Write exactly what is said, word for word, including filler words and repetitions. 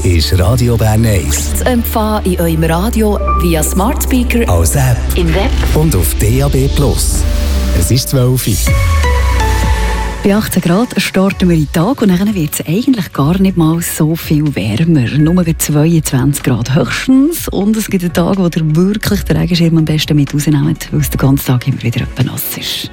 ist Radio Bern eins. Zu empfangen in eurem Radio via Smart Speaker, als App im Web und auf D A B Plus. Es ist zwölf Uhr. Bei achtzehn Grad starten wir in den Tag und dann wird es eigentlich gar nicht mal so viel wärmer. Nur zweiundzwanzig Grad höchstens. Und es gibt einen Tag, wo ihr wirklich den Regenschirm am besten mit rausnehmt, weil es den ganzen Tag immer wieder nass ist.